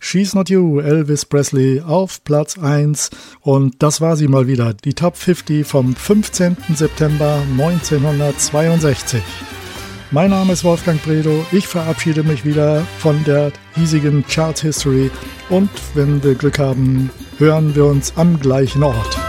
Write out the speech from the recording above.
She's Not You, Elvis Presley auf Platz 1 und das war sie mal wieder, die Top 50 vom 15. September 1962. Mein Name ist Wolfgang Bredow, ich verabschiede mich wieder von der hiesigen Chart History und wenn wir Glück haben, hören wir uns am gleichen Ort.